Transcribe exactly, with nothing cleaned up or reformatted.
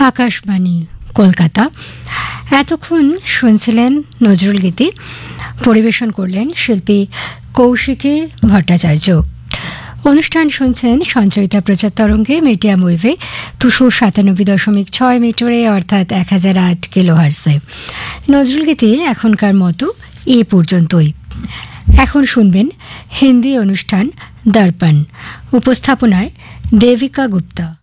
আকাশবাণী কলকাতা। এতক্ষণ শুনছিলেন নজরুল গীতি, পরিবেশন করলেন শিল্পী কৌশিকী ভট্টাচার্য। অনুষ্ঠান শুনছেন সঞ্চয়িতা প্রচার তরঙ্গে মিডিয়াম ওয়েভে দুশো সাতানব্বই দশমিক ছয় মিটারে অর্থাৎ এক হাজার আট কিলো হার্সে। নজরুল গীতি এখনকার মতো এ পর্যন্তই। এখন শুনবেন হিন্দি অনুষ্ঠান দর্পণ, উপস্থাপনায় দেবিকা গুপ্তা।